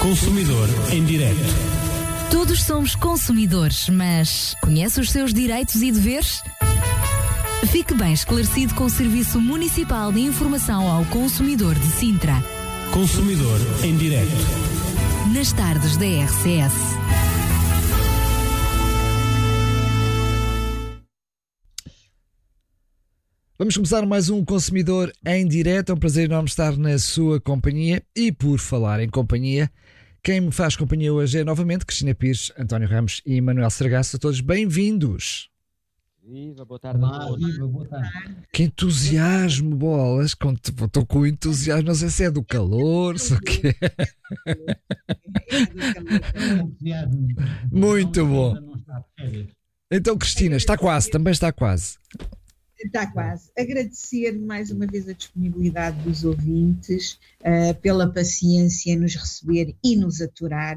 Consumidor em Direto. Todos somos consumidores, mas conhece os seus direitos e deveres? Fique bem esclarecido com o Serviço Municipal de Informação ao Consumidor de Sintra. Consumidor em Direto. Nas tardes da RCS. Vamos começar mais um Consumidor em Direto. É um prazer enorme estar na sua companhia. E por falar em companhia, quem me faz companhia hoje é novamente Cristina Pires, António Ramos e Manuel Sergaço. A todos bem-vindos. Viva, boa tarde. Olá, viva, boa tarde. Que entusiasmo, bolas. Estou com entusiasmo. Não sei se é do calor, se o quê. Muito bom. Então, Cristina, está quase, também está quase. Está quase. Agradecer mais uma vez a disponibilidade dos ouvintes, pela paciência em nos receber e nos aturar,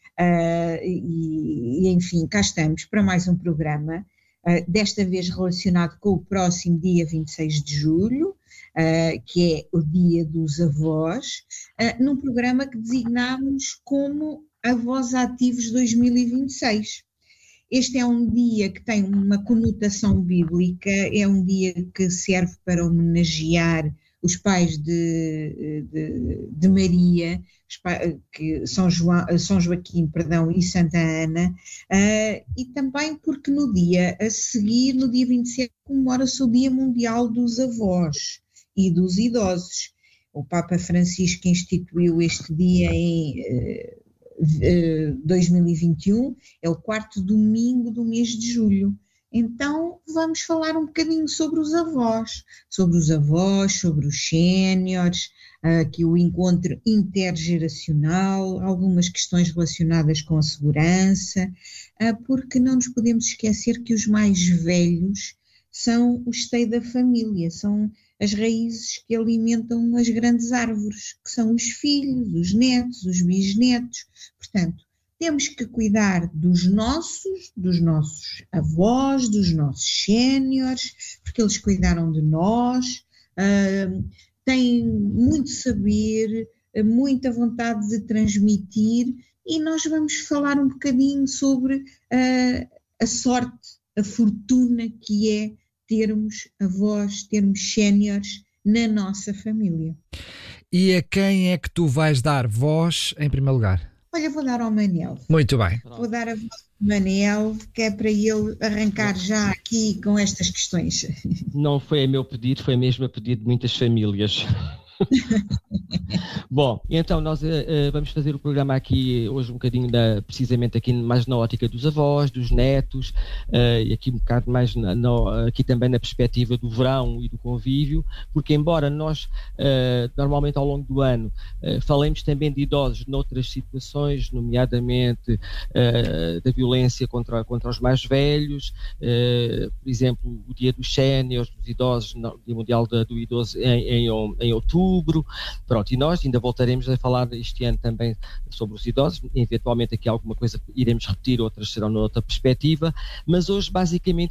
e enfim, cá estamos para mais um programa, desta vez relacionado com o próximo dia 26 de julho, que é o Dia dos Avós, num programa que designámos como Avós Ativos 2026. Este é um dia que tem uma conotação bíblica, é um dia que serve para homenagear os pais de Maria, que São Joaquim, e Santa Ana, e também porque no dia a seguir, no dia 27, comemora-se o Dia Mundial dos Avós e dos Idosos. O Papa Francisco instituiu este dia em 2021, é o quarto domingo do mês de julho. Então vamos falar um bocadinho sobre os avós, sobre os séniores, aqui o encontro intergeracional, algumas questões relacionadas com a segurança, porque não nos podemos esquecer que os mais velhos são o esteio da família, são as raízes que alimentam as grandes árvores, que são os filhos, os netos, os bisnetos. Portanto, temos que cuidar dos nossos avós, dos nossos séniores, porque eles cuidaram de nós, têm muito saber, muita vontade de transmitir, e nós vamos falar um bocadinho sobre a sorte, a fortuna que é termos avós, termos séniores na nossa família. E a quem é que tu vais dar voz em primeiro lugar? Olha, vou dar ao Manel. Muito bem. Vou dar a voz ao Manel, que é para ele arrancar já aqui com estas questões. Não foi a meu pedido, foi mesmo a pedido de muitas famílias. Bom, então nós vamos fazer o programa aqui hoje um bocadinho precisamente aqui mais na ótica dos avós, dos netos, e aqui um bocado mais aqui também na perspectiva do verão e do convívio, porque embora nós normalmente ao longo do ano falemos também de idosos noutras situações, nomeadamente da violência contra os mais velhos, por exemplo, o Dia dos Séniores, dos Idosos, o Dia Mundial do Idoso em outubro. Pronto, e nós ainda voltaremos a falar este ano também sobre os idosos, eventualmente aqui alguma coisa iremos repetir, outras serão noutra perspectiva, mas hoje basicamente